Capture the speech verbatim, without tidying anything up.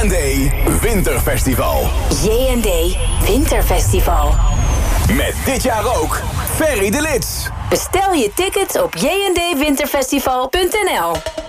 en D Winterfestival. J en D Winterfestival. Met dit jaar ook Ferry de Lits. Bestel je ticket op j n d winterfestival punt n l.